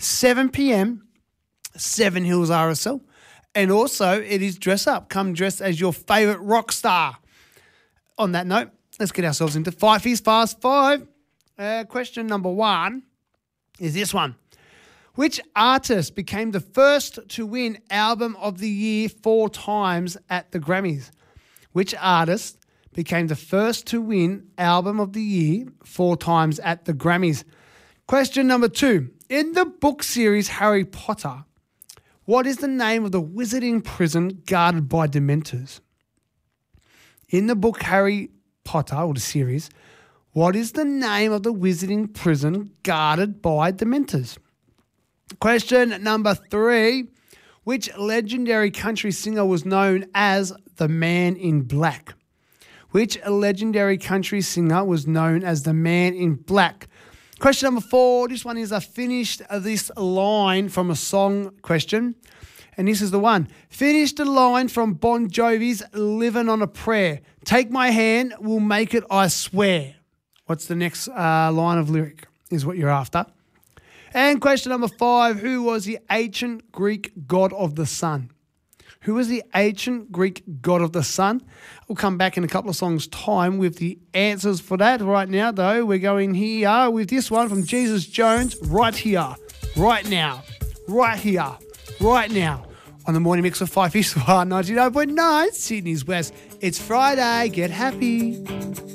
7 p.m, 7 Hills RSL. And also, it is Dress Up. Come dressed as your favourite rock star. On that note, let's get ourselves into Five Is Fast Five. Question number 1 is this one. Which artist became the first to win Album of the Year 4 times at the Grammys? Which artist became the first to win Album of the Year 4 times at the Grammys? Question number 2. In the book series Harry Potter, what is the name of the wizarding prison guarded by Dementors? In the book Harry Potter, or the series, what is the name of the wizarding prison guarded by Dementors? Question number 3. Which legendary country singer was known as the Man in Black? Which legendary country singer was known as the Man in Black? Question number 4. This one is I finished this line from a song question. And this is the one. Finish the line from Bon Jovi's Living on a Prayer. Take my hand, we'll make it, I swear. What's the next line of lyric is what you're after. And question number 5, who was the ancient Greek god of the sun? Who was the ancient Greek god of the sun? We'll come back in a couple of songs' time with the answers for that. Right now, though, we're going here with this one from Jesus Jones, right here, right now, right here, right now, on the Morning Mix of 5 East 99.9 Sydney's West. It's Friday, get happy.